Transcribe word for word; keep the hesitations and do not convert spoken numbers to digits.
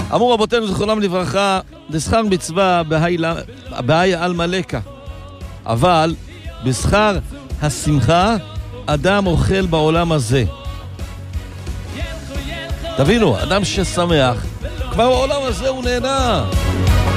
אמרו רבותינו זכרונם לברכה, דשכר מצווה בהאי עלמא לקה, אבל בשכר השמחה אדם אוכל בעולם הזה. תבינו, אדם ששמח כבר בעולם הזה הוא נהנה.